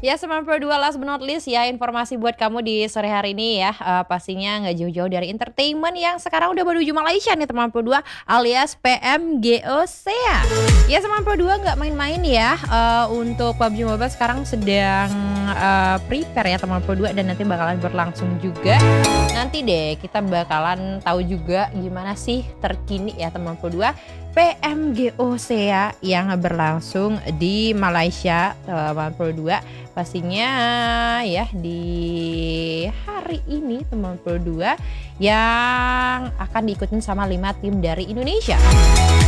Ya 92 last but not least ya, informasi buat kamu di sore hari ini ya. Pastinya nggak jauh-jauh dari entertainment yang sekarang udah menuju Malaysia nih teman 92 alias PMGOC ya. Ya 92 nggak main-main ya. Untuk PUBG Mobile sekarang sedang prepare ya teman 92 dan nanti bakalan berlangsung juga. Nanti deh kita bakalan tahu juga gimana sih terkini ya teman 92 PMGOC ya yang berlangsung di Malaysia teman 92. Pastinya ya di hari ini teman 92 yang akan diikutin sama 5 tim dari Indonesia.